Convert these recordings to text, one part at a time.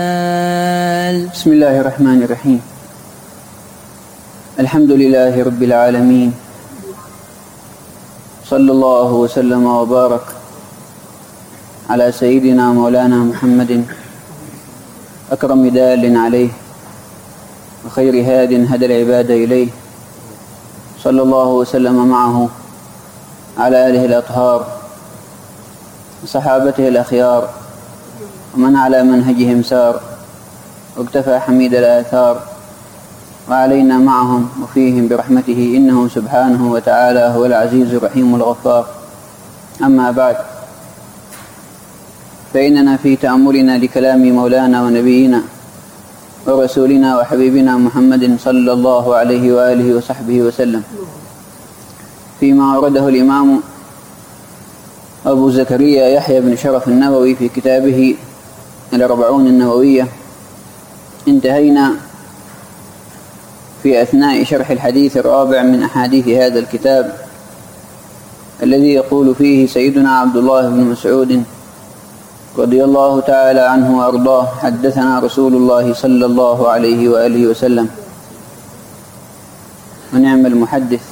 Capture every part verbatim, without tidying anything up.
بسم الله الرحمن الرحيم. الحمد لله رب العالمين، صلى الله وسلم وبارك على سيدنا مولانا محمد أكرم دال عليه وخير هاد هدى العباد إليه، صلى الله وسلم معه على آله الأطهار وصحابته الأخيار ومن على منهجهم سار واكتفى حميد الآثار، وعلينا معهم وفيهم برحمته، إنه سبحانه وتعالى هو العزيز الرحيم الغفار. أما بعد، فإننا في تأملنا لكلام مولانا ونبينا ورسولنا وحبيبنا محمد صلى الله عليه وآله وصحبه وسلم فيما أورده الإمام أبو زكريا يحيى بن شرف النووي في كتابه الأربعون النووية، انتهينا في أثناء شرح الحديث الرابع من أحاديث هذا الكتاب، الذي يقول فيه سيدنا عبد الله بن مسعود رضي الله تعالى عنه وأرضاه: حدثنا رسول الله صلى الله عليه وآله وسلم، ونعم المحدث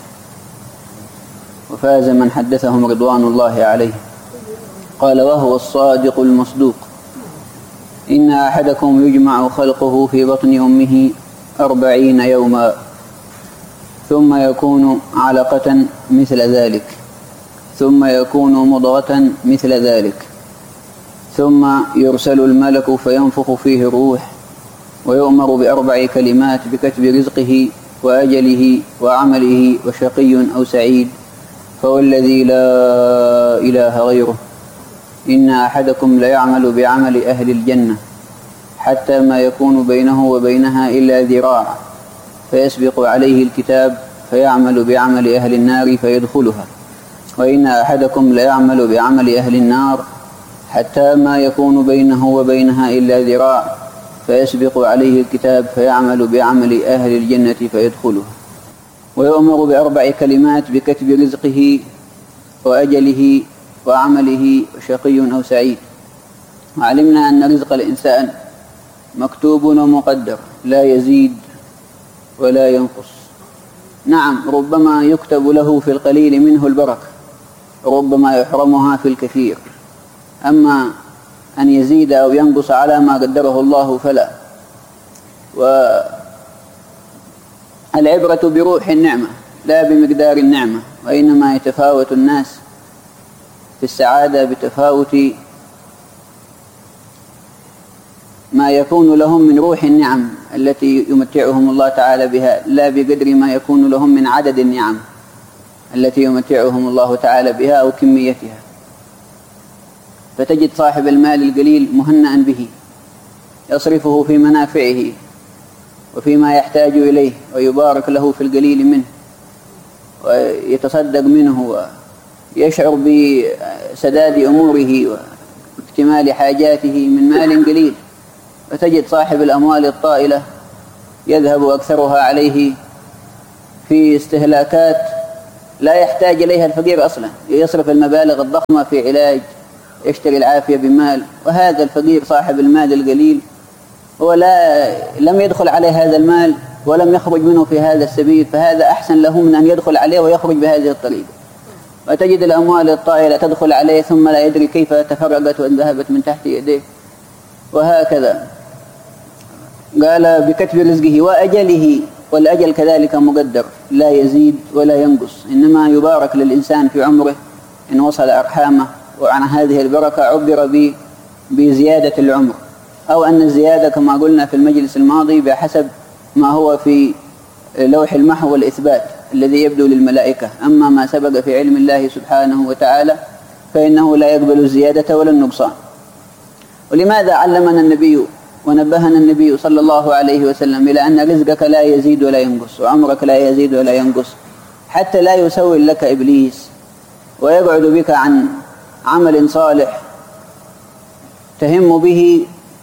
وفاز من حدثهم رضوان الله عليه. قال: وهو الصادق المصدوق: إن أحدكم يجمع خلقه في بطن أمه أربعين يوما ثم يكون علقة مثل ذلك، ثم يكون مضغة مثل ذلك، ثم يرسل الملك فينفخ فيه الروح، ويؤمر بأربع كلمات بكتب رزقه وأجله وعمله وشقي أو سعيد، فوالذي لا إله غيره إن أحدكم ليعمل بعمل أهل الجنة حتى ما يكون بينه وبينها إلا ذراع، فيسبق عليه الكتاب فيعمل بعمل أهل النار فيدخلها، وإن أحدكم ليعمل بعمل أهل النار حتى ما يكون بينه وبينها إلا ذراع، فيسبق عليه الكتاب فيعمل بعمل أهل الجنة فيدخلها، ويؤمر بأربع كلمات بكتب رزقه وأجله وعمله وشقي أو سعيد. وعلمنا أن رزق الإنسان مكتوب ومقدر، لا يزيد ولا ينقص. نعم، ربما يكتب له في القليل منه البركة، ربما يحرمها في الكثير، أما أن يزيد أو ينقص على ما قدره الله فلا. والعبرة بروح النعمة لا بمقدار النعمة، وإنما يتفاوت الناس في السعادة بتفاوت ما يكون لهم من روح النعم التي يمتعهم الله تعالى بها، لا بقدر ما يكون لهم من عدد النعم التي يمتعهم الله تعالى بها أو كميتها. فتجد صاحب المال القليل مهنأ به، يصرفه في منافعه وفيما يحتاج إليه، ويبارك له في القليل منه، ويتصدق منه، ويشعر بسداد أموره واكتمال حاجاته من مال قليل. وتجد صاحب الأموال الطائلة يذهب أكثرها عليه في استهلاكات لا يحتاج إليها الفقير أصلا، يصرف المبالغ الضخمة في علاج، يشتري العافية بمال. وهذا الفقير صاحب المال القليل هو لا لم يدخل عليه هذا المال ولم يخرج منه في هذا السبيل، فهذا أحسن له من أن يدخل عليه ويخرج بهذه الطريقة. وتجد الأموال الطائلة تدخل عليه ثم لا يدري كيف تفرقت وأن ذهبت من تحت يديه، وهكذا. قال: بكتب رزقه وأجله، والأجل كذلك مقدر لا يزيد ولا ينقص، إنما يبارك للإنسان في عمره إن وصل أرحامه. وعن هذه البركة عبر بزيادة العمر، أو أن الزيادة كما قلنا في المجلس الماضي بحسب ما هو في لوح المحو والإثبات الذي يبدو للملائكة، أما ما سبق في علم الله سبحانه وتعالى فإنه لا يقبل الزيادة ولا النقصان. ولماذا علمنا النبي ونبهنا النبي صلى الله عليه وسلم إلى أن رزقك لا يزيد ولا ينقص وعمرك لا يزيد ولا ينقص، حتى لا يسول لك إبليس ويبعد بك عن عمل صالح تهم به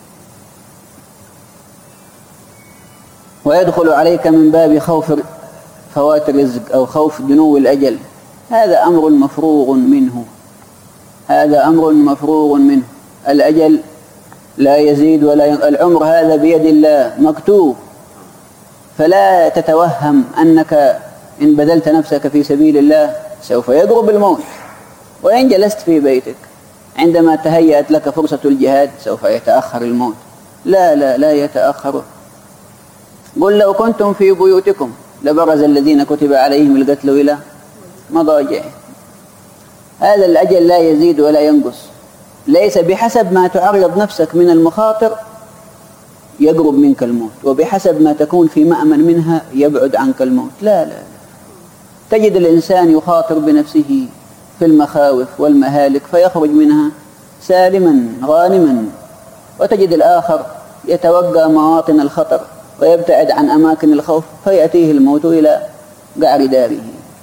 ويدخل عليك من باب خوف فوات الرزق أو خوف دنو الأجل. هذا أمر مفروغ منه، هذا أمر مفروغ منه. الأجل لا يزيد ولا ينقص. العمر هذا بيد الله مكتوب، فلا تتوهم أنك إن بذلت نفسك في سبيل الله سوف يقرب الموت، وإن جلست في بيتك عندما تهيأت لك فرصة الجهاد سوف يتأخر الموت. لا لا لا يتأخر. قل لو كنتم في بيوتكم لبرز الذين كتب عليهم القتل إلى مضاجعهم. هذا الأجل لا يزيد ولا ينقص، ليس بحسب ما تعرض نفسك من المخاطر يقرب منك الموت، وبحسب ما تكون في مأمن منها يبعد عنك الموت. لا لا, لا. تجد الإنسان يخاطر بنفسه في المخاوف والمهالك فيخرج منها سالما غانما، وتجد الآخر يتوقع مواطن الخطر ويبتعد عن أماكن الخوف فيأتيه الموت إلى قعر داره.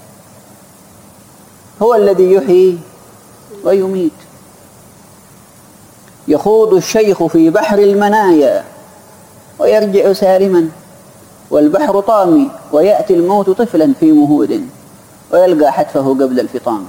هو الذي يحيي ويميت. يخوض الشيخ في بحر المنايا ويرجع سالما، والبحر طامي ويأتي الموت طفلا في مهود ويلقى حتفه قبل الفطام.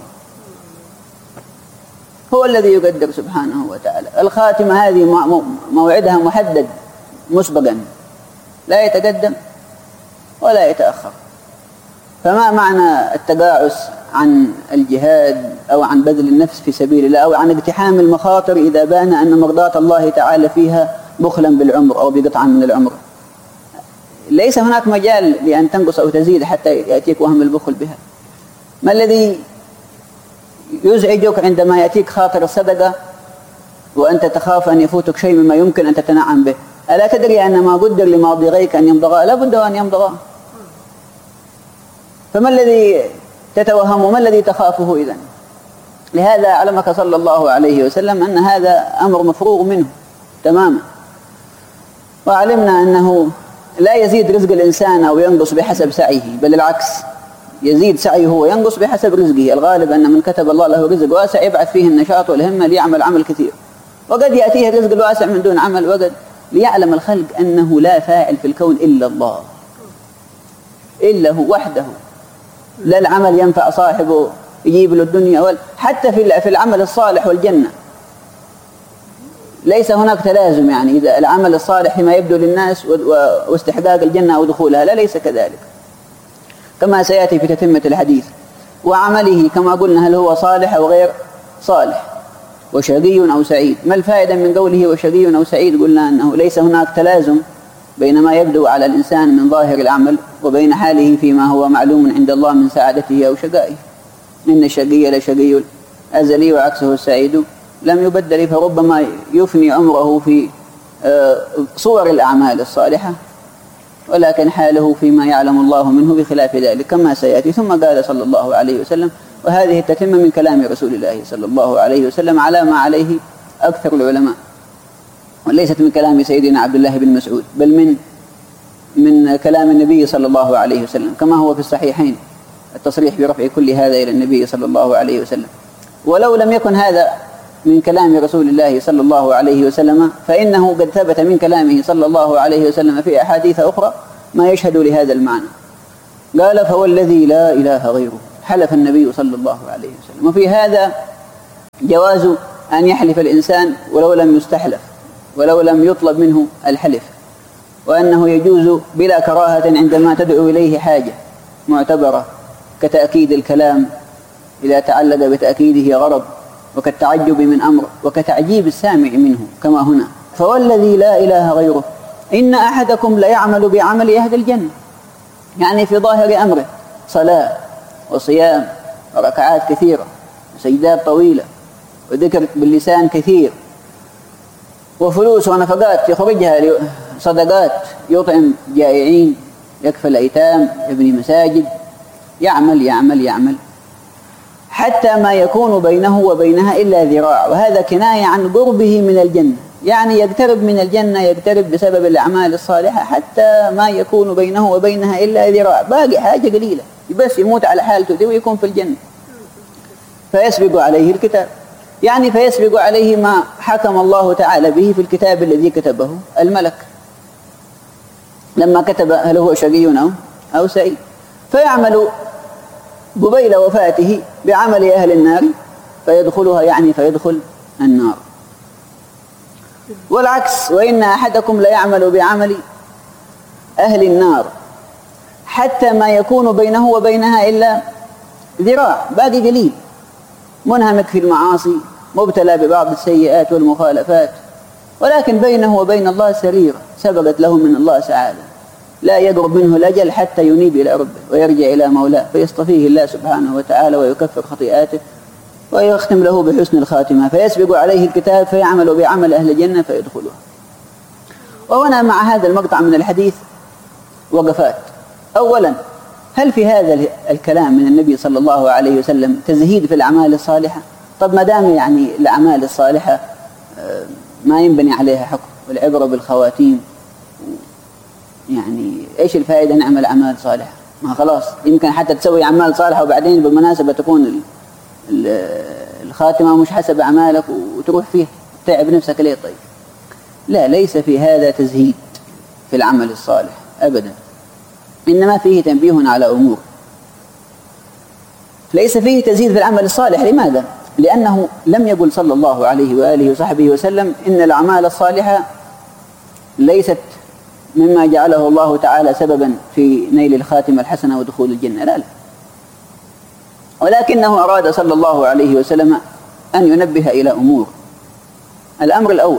هو الذي يقدر سبحانه وتعالى. الخاتمة هذه موعدها محدد مسبقا، لا يتقدم ولا يتأخر. فما معنى التقاعس عن الجهاد أو عن بذل النفس في سبيل الله أو عن اقتحام المخاطر إذا بان أن مرضاة الله تعالى فيها بخلا بالعمر أو بقطعة من العمر؟ ليس هناك مجال لأن تنقص أو تزيد حتى يأتيك وهم البخل بها. ما الذي يزعجك عندما يأتيك خاطر الصدقة وأنت تخاف أن يفوتك شيء مما يمكن أن تتنعم به؟ ألا تدري أن ما قدر لماضيغيك أن يمضغا لا بد أن يمضغا؟ فما الذي تتوهم وما الذي تخافه إذن؟ لهذا علمك صلى الله عليه وسلم أن هذا أمر مفروغ منه تماما. وعلمنا أنه لا يزيد رزق الإنسان أو ينقص بحسب سعيه، بل العكس، يزيد سعيه وينقص بحسب رزقه. الغالب أن من كتب الله له رزق واسع يبعث فيه النشاط والهمة ليعمل عمل كثير، وقد يأتيه الرزق الواسع من دون عمل، وقد ليعلم الخلق أنه لا فاعل في الكون إلا الله، إلا هو وحده. لا العمل ينفع صاحبه يجيب له الدنيا، حتى في العمل الصالح والجنة ليس هناك تلازم. يعني إذا العمل الصالح فيما يبدو للناس واستحقاق الجنة أو دخولها، لا ليس كذلك كما سيأتي في تتمة الحديث. وعمله كما قلنا هل هو صالح أو غير صالح، وشقي أو سعيد. ما الفائدة من قوله وشقي أو سعيد؟ قلنا أنه ليس هناك تلازم بين ما يبدو على الإنسان من ظاهر العمل وبين حاله فيما هو معلوم عند الله من سعادته أو شقائه. إن الشقي لشقي أزلي وعكسه السعيد لم يبدل، فربما يفني عمره في صور الأعمال الصالحة ولكن حاله فيما يعلم الله منه بخلاف ذلك كما سيأتي. ثم قال صلى الله عليه وسلم، وهذه التتمة من كلام رسول الله صلى الله عليه وسلم على ما عليه أكثر العلماء، وليست من كلام سيدنا عبد الله بن مسعود، بل من من كلام النبي صلى الله عليه وسلم كما هو في الصحيحين التصريح برفع كل هذا إلى النبي صلى الله عليه وسلم. ولو لم يكن هذا من كلام رسول الله صلى الله عليه وسلم فإنه قد ثبت من كلامه صلى الله عليه وسلم في أحاديث أخرى ما يشهد لهذا المعنى. قال فوالذي لا إله غيره، حلف النبي صلى الله عليه وسلم. وفي هذا جواز أن يحلف الإنسان ولو لم يستحلف ولو لم يطلب منه الحلف، وأنه يجوز بلا كراهة عندما تدعو إليه حاجة معتبرة كتأكيد الكلام إذا تعلق بتأكيده غرض، وكالتعجب من أمر، وكتعجيب السامع منه كما هنا. فوالذي لا إله غيره إن أحدكم ليعمل بعمل أهل الجنة، يعني في ظاهر أمره صلاة وصيام وركعات كثيرة وسجدات طويلة وذكر باللسان كثير وفلوس ونفقات يخرجها صدقات، يطعم جائعين، يكفل الأيتام، يبني مساجد، يعمل يعمل يعمل حتى ما يكون بينه وبينها إلا ذراع، وهذا كناية عن قربه من الجنة، يعني يقترب من الجنة، يقترب بسبب الأعمال الصالحة حتى ما يكون بينه وبينها إلا ذراع، باقي حاجة قليلة بس يموت على حالته دي ويكون في الجنة. فيسبق عليه الكتاب، يعني فيسبق عليه ما حكم الله تعالى به في الكتاب الذي كتبه الملك لما كتب هل هو شقي أو أو سعيد، فيعمل قبيل وفاته بعمل أهل النار فيدخلها، يعني فيدخل النار. والعكس: وإن أحدكم ليعمل بعمل أهل النار حتى ما يكون بينه وبينها إلا ذراع، باقي قليل، منهمك في المعاصي، مبتلى ببعض السيئات والمخالفات، ولكن بينه وبين الله سريرة سبقت له من الله سعادة، لا يقرب منه الأجل حتى ينيب إلى ربه ويرجع إلى مولاه، فيصطفيه الله سبحانه وتعالى ويكفر خطيئاته ويختم له بحسن الخاتمة، فيسبق عليه الكتاب فيعمل بعمل أهل الجنة فيدخلها. وهنا مع هذا المقطع من الحديث وقفات. أولا: هل في هذا الكلام من النبي صلى الله عليه وسلم تزهيد في الأعمال الصالحة؟ طب ما دام يعني الأعمال الصالحة ما ينبني عليها حكم والعبرة بالخواتيم، يعني إيش الفائدة نعمل أعمال صالحة؟ ما خلاص يمكن حتى تسوي أعمال صالحة وبعدين بالمناسبة تكون الخاتمة مش حسب أعمالك وتروح فيه تعب نفسك ليه؟ طيب لا، ليس في هذا تزهيد في العمل الصالح أبدا، إنما فيه تنبيه على أمور. ليس فيه تزهيد في العمل الصالح. لماذا؟ لأنه لم يقل صلى الله عليه وآله وصحبه وسلم إن الأعمال الصالحة ليست مما جعله الله تعالى سببا في نيل الخاتمة الحسنة ودخول الجنة، لا لا، ولكنه أراد صلى الله عليه وسلم أن ينبه إلى أمور. الأمر الأول: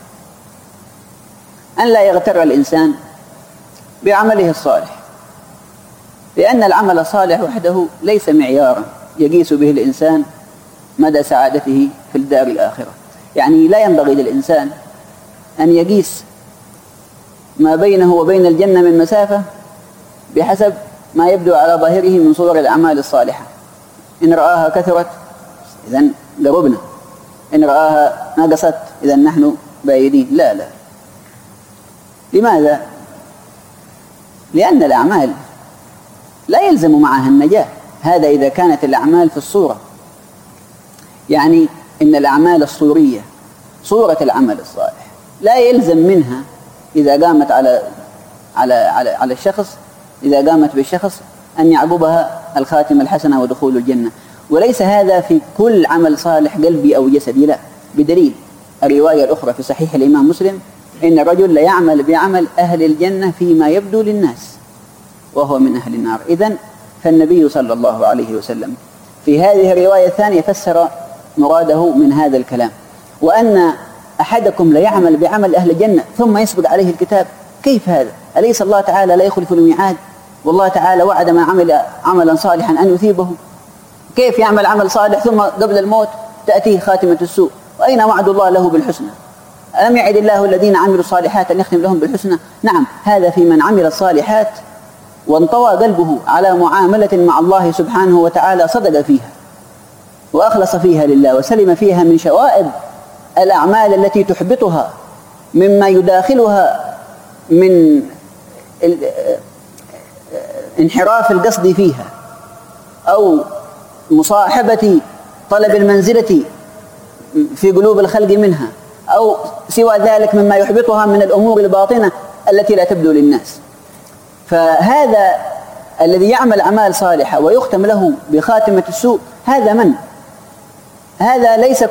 أن لا يغتر الإنسان بعمله الصالح، لأن العمل الصالح وحده ليس معيارا يقيس به الإنسان مدى سعادته في الدار الآخرة. يعني لا ينبغي للإنسان أن يقيس ما بينه وبين الجنة من مسافة بحسب ما يبدو على ظاهره من صور الأعمال الصالحة. إن رآها كثرت إذن قربنا، إن رآها نقصت إذن نحن بعيدين. لا لا. لماذا؟ لأن الأعمال لا يلزم معها النجاة، هذا إذا كانت الأعمال في الصورة. يعني إن الأعمال الصورية صورة العمل الصالح لا يلزم منها إذا قامت على على على على الشخص، إذا قامت بالشخص أن يعقبها الخاتمة الحسنة ودخول الجنة. وليس هذا في كل عمل صالح قلبي أو جسدي، لا، بدليل الرواية الأخرى في صحيح الإمام مسلم: إن الرجل لا يعمل بعمل أهل الجنة فيما يبدو للناس وهو من أهل النار. إذن فالنبي صلى الله عليه وسلم في هذه الرواية الثانية فسر مراده من هذا الكلام، وأن أحدكم لا يعمل بعمل أهل الجنة ثم يسبق عليه الكتاب. كيف هذا؟ أليس الله تعالى لا يخلف الميعاد؟ والله تعالى وعد من عمل عملا صالحا أن يثيبه. كيف يعمل عمل صالح ثم قبل الموت تأتيه خاتمة السوء؟ وأين وعد الله له بالحسنى؟ ألم يعد الله الذين عملوا الصالحات أن يختم لهم بالحسنى؟ نعم، هذا في من عمل الصالحات وانطوى قلبه على معاملة مع الله سبحانه وتعالى صدق فيها وأخلص فيها لله وسلم فيها من شوائب الأعمال التي تحبطها مما يداخلها من انحراف القصد فيها أو مصاحبة طلب المنزلة في قلوب الخلق منها أو سوى ذلك مما يحبطها من الأمور الباطنة التي لا تبدو للناس. فهذا الذي يعمل أعمال صالحة ويختم له بخاتمة السوء هذا من؟ هذا ليس